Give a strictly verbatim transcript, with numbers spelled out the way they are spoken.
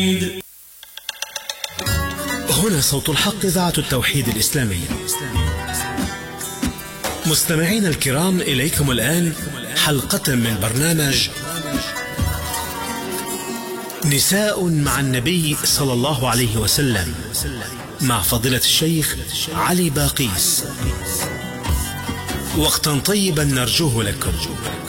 هنا صوت الحق، إذاعة التوحيد الإسلامي. مستمعين الكرام، إليكم الآن حلقة من برنامج نساء مع النبي صلى الله عليه وسلم مع فضيلة الشيخ علي باقيس. وقتا طيبا نرجوه لكم.